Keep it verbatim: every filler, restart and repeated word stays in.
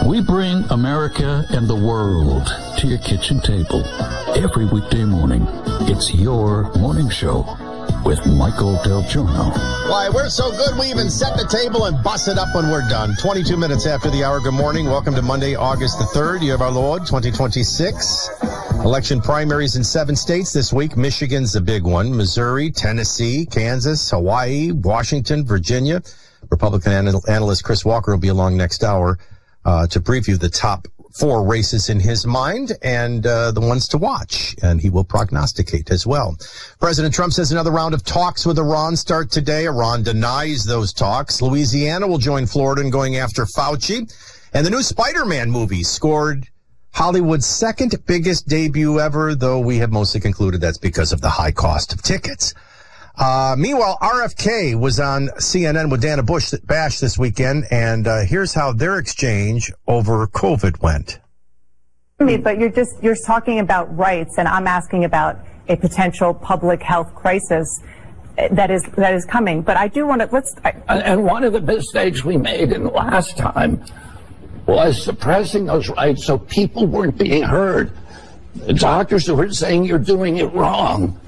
We bring America and the world to your kitchen table every weekday morning. It's your morning show with Michael Del Giorno. Why, we're so good we even set the table and bust it up when we're done. twenty-two minutes after the hour. Good morning. Welcome to Monday, August the third, year of our Lord, twenty twenty-six. Election primaries in seven states this week. Michigan's the big one. Missouri, Tennessee, Kansas, Hawaii, Washington, Virginia. Republican anal- analyst Chris Walker will be along next hour uh, to preview the top four races in his mind and uh, the ones to watch. And he will prognosticate as well. President Trump says another round of talks with Iran start today. Iran denies those talks. Louisiana will join Florida in going after Fauci. And the new Spider-Man movie scored Hollywood's second biggest debut ever, though we have mostly concluded that's because of the high cost of tickets. Uh, meanwhile, R F K was on C N N with Dana Bush Bash this weekend, and uh, here's how their exchange over COVID went. But you're just, you're talking about rights, and I'm asking about a potential public health crisis that is, that is coming. But I do want to, let's... I, and one of the mistakes we made in the last time was suppressing those rights so people weren't being heard. The doctors who were saying you're doing it wrong